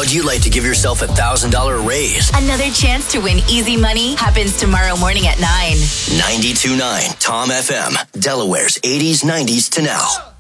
How'd you like to give yourself a $1,000 raise? Another chance to win easy money happens tomorrow morning at 9. 92.9 Tom FM, Delaware's 80s, 90s to now.